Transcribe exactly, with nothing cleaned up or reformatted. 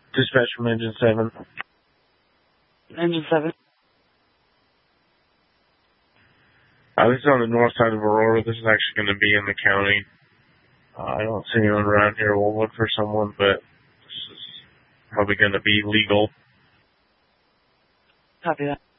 Dispatch from Engine seven. Engine seven. Uh, this is on the north side of Aurora. This is actually going to be in the county. Uh, I don't see anyone around here. We'll look for someone, but this is probably going to be legal. Copy that.